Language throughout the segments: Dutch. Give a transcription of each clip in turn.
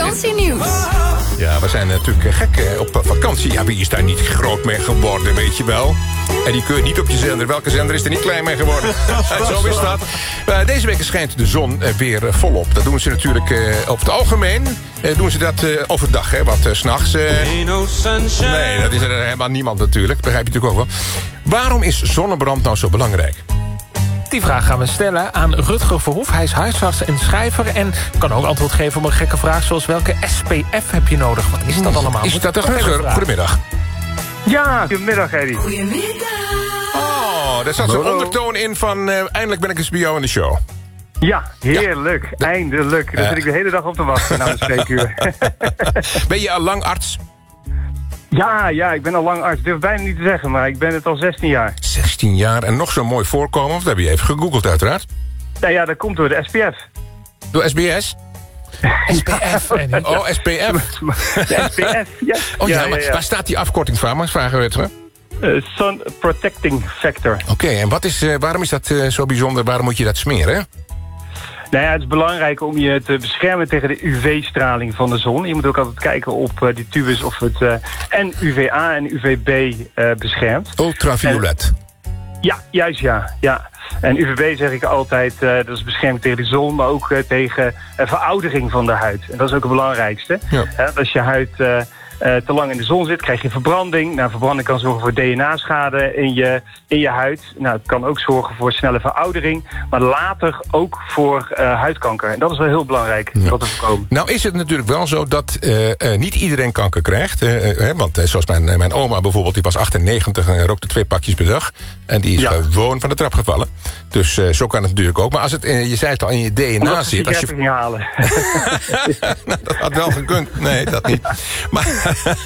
Vakantienieuws. Ja, we zijn natuurlijk gek op vakantie. Ja, wie is daar niet groot mee geworden, weet je wel? En die kun je niet op je zender. Welke zender is er niet klein mee geworden? Zo is dat. Deze week schijnt de zon weer volop. Dat doen ze natuurlijk over het algemeen. Doen ze dat overdag, hè? Want 's nachts... nee, dat is er helemaal niemand natuurlijk. Begrijp je natuurlijk ook wel. Waarom is zonnebrand nou zo belangrijk? Die vraag gaan we stellen aan Rutger Verhoef. Hij is huisarts en schrijver en kan ook antwoord geven op een gekke vraag... zoals welke SPF heb je nog? Wat is dat allemaal? Is dat een Rutger? Goedemiddag. Ja, goedemiddag, Eddie. Goedemiddag. Oh, daar zat zo'n ondertoon in van... eindelijk ben ik eens bij jou in de show. Ja, heerlijk. Ja. Eindelijk. Daar zit ik de hele dag op te wachten na de spreekuur. Ben je al lang arts? Ja, ik ben al lang arts. Ik durf bijna niet te zeggen, maar ik ben het al 16 jaar. 16 jaar en nog zo'n mooi voorkomen? Of dat heb je even gegoogeld uiteraard? Nou ja, dat komt door de SPF. Door SBS? SPF. Oh, SPF. De SPF, ja. Oh ja, maar waar staat die afkorting van? Mag ik vragen, weet je? Sun Protecting Factor. Oké, en waarom is dat zo bijzonder? Waarom moet je dat smeren? Nou ja, het is belangrijk om je te beschermen tegen de UV-straling van de zon. Je moet ook altijd kijken op die tubus of het en UVA en UVB beschermt. Ultraviolet. Ja, juist ja. En UVB zeg ik altijd, dat is bescherming tegen de zon, maar ook tegen veroudering van de huid. En dat is ook het belangrijkste. Ja. Als je huid te lang in de zon zit, krijg je verbranding. Nou, verbranding kan zorgen voor DNA-schade in je huid. Nou, het kan ook zorgen voor snelle veroudering, maar later ook voor huidkanker. En dat is wel heel belangrijk, dat te voorkomen. Nou is het natuurlijk wel zo dat niet iedereen kanker krijgt. Want zoals mijn oma bijvoorbeeld, die was 98 en rookte 2 pakjes per dag. En die is gewoon van de trap gevallen. Dus zo kan het natuurlijk ook. Maar als het, je zei het al, in je DNA zit... Als je ging halen. Nou, dat had wel gekund. Nee, dat niet. Maar...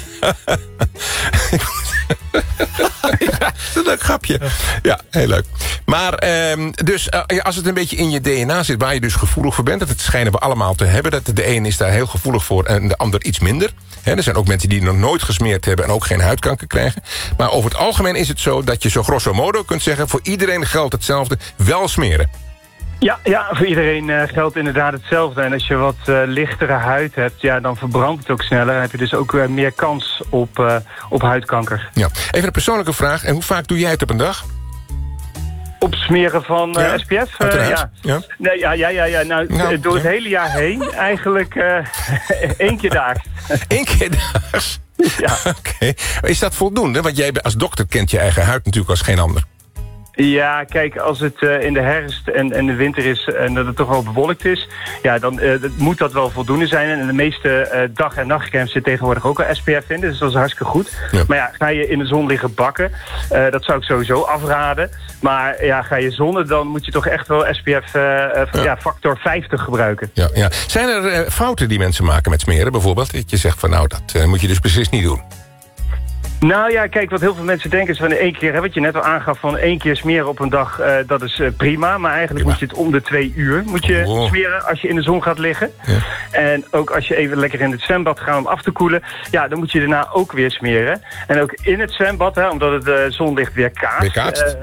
dat is een grapje. Ja, heel leuk. Maar dus als het een beetje in je DNA zit... waar je dus gevoelig voor bent... dat schijnen we allemaal te hebben... dat de een is daar heel gevoelig voor en de ander iets minder. Er zijn ook mensen die nog nooit gesmeerd hebben... en ook geen huidkanker krijgen. Maar over het algemeen is het zo dat je zo grosso modo kunt zeggen... voor iedereen geldt hetzelfde, wel smeren. Ja, voor iedereen geldt inderdaad hetzelfde. En als je wat lichtere huid hebt, dan verbrandt het ook sneller. Dan heb je dus ook meer kans op huidkanker. Ja. Even een persoonlijke vraag. En hoe vaak doe jij het op een dag? Opsmeren van SPF? Ja. Nee, ja. Nou, door het hele jaar heen eigenlijk 1 keer daags. 1 keer daags? Ja. Oké. Is dat voldoende? Want jij als dokter kent je eigen huid natuurlijk als geen ander. Ja, kijk, als het in de herfst en de winter is en dat het toch wel bewolkt is... dan moet dat wel voldoende zijn. En de meeste dag- en nachtcremes zit tegenwoordig ook al SPF in. Dus dat is hartstikke goed. Ja. Maar ga je in de zon liggen bakken, dat zou ik sowieso afraden. Maar ga je zonnen, dan moet je toch echt wel SPF factor 50 gebruiken. Ja. Zijn er fouten die mensen maken met smeren bijvoorbeeld? Dat je zegt van dat moet je dus precies niet doen. Nou ja, kijk, wat heel veel mensen denken is van 1 keer... wat je net al aangaf, van 1 keer smeren op een dag, dat is prima. Maar eigenlijk moet je het om de 2 uur smeren als je in de zon gaat liggen. Ja. En ook als je even lekker in het zwembad gaat om af te koelen... dan moet je daarna ook weer smeren. En ook in het zwembad, omdat het zonlicht weer kaatst...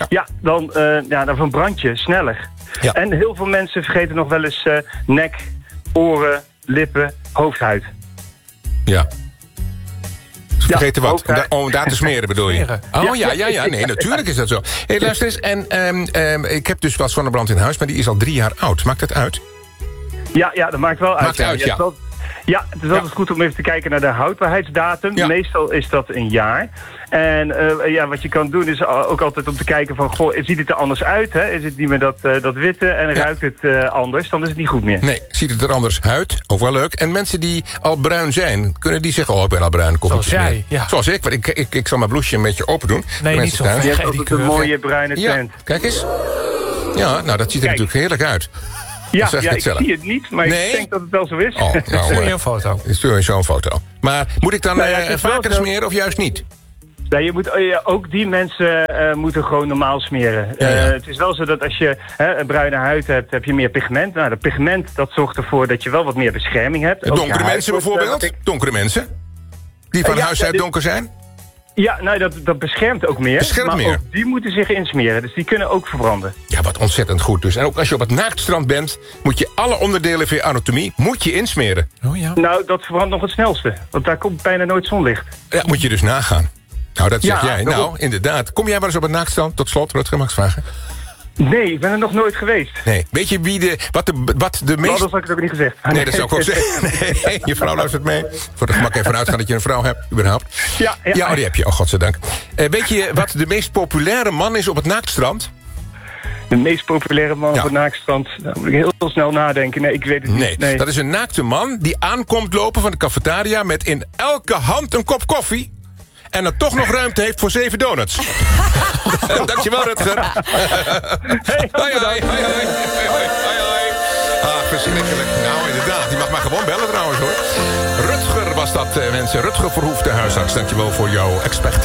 dan verbrand je sneller. Ja. En heel veel mensen vergeten nog wel eens nek, oren, lippen, hoofdhuid. Ja. Vergeten wat? Om daar te smeren bedoel je? Oh ja. Nee, natuurlijk is dat zo. Hey, luister eens. En ik heb dus wel zonnebrand in huis, maar die is al 3 jaar oud. Maakt dat uit? Ja, dat maakt wel uit. Maakt uit, ja. Ja, het is altijd goed om even te kijken naar de houdbaarheidsdatum. Ja. Meestal is dat een jaar. En wat je kan doen is ook altijd om te kijken van... ziet het er anders uit? Hè? Is het niet meer dat witte en ruikt het anders? Dan is het niet goed meer. Nee, ziet het er anders uit? Ook wel leuk. En mensen die al bruin zijn, kunnen die zeggen... ik ben al bruin, kom zoals jij, ja. Zoals ik, want ik zal mijn blouseje een beetje open doen. Nee, niet zo. Je hebt altijd een mooie bruine tent. Ja, kijk eens. Ja, nou, dat ziet er natuurlijk heerlijk uit. Ja, ik zie het niet, maar ik denk dat het wel zo is. Stuur je een foto. Stuur je zo'n foto. Maar moet ik dan vaker smeren of juist niet? Nee, je moet, ook die mensen moeten gewoon normaal smeren. Het is wel zo dat als je een bruine huid hebt, heb je meer pigment. Nou, dat pigment dat zorgt ervoor dat je wel wat meer bescherming hebt. Donkere mensen bijvoorbeeld? Donkere mensen? Die van huis uit donker zijn? Ja, nou, dat beschermt ook meer. Beschermt maar meer. ook die moeten zich insmeren. Dus die kunnen ook verbranden. Ja, wat ontzettend goed dus. En ook als je op het naaktstrand bent, moet je alle onderdelen van je anatomie insmeren. Oh ja. Nou, dat verbrandt nog het snelste. Want daar komt bijna nooit zonlicht. Ja, moet je dus nagaan. Nou, dat zeg Ja, jij. daarom. Nou, inderdaad. Kom jij wel eens op het naaktstrand? Tot slot, Rutger, mag ik vragen? Nee, ik ben er nog nooit geweest. Nee. Weet je wat de Nou, meest... dat had ik het ook niet gezegd. Nee, dat zou ik ook zeggen. Nee, je vrouw luistert mee. Voor de gemak even uitgaan dat je een vrouw hebt, überhaupt. Ja. Ja, die heb je. Oh, godzijdank. Weet je wat de meest populaire man is op het naaktstrand? De meest populaire man op het naaktstrand. Daar moet ik heel snel nadenken. Nee, ik weet het niet. Nee, dat is een naakte man die aankomt lopen van de cafetaria met in elke hand een kop koffie. En dan toch nog ruimte heeft voor 7 donuts. Dankjewel, Rutger. Hoi. Ah, verschrikkelijk. Nou, inderdaad. Die mag maar gewoon bellen trouwens, hoor. Rutger was dat, mensen. Rutger Verhoef, de huisarts. Dankjewel voor jouw expertise.